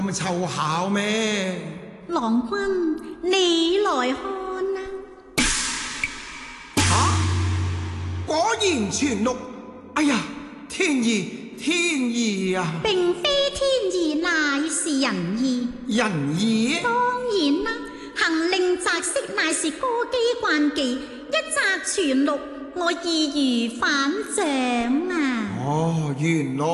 咁湊巧咩？ 郎君，你來看啊！ 果然全綠。哎呀，天意天意啊！ 並非天意，乃是人意。 人意？ 當然啦，行令擇色乃是歌姬慣技，一擇全綠，我易如反掌啊！ 哦，原來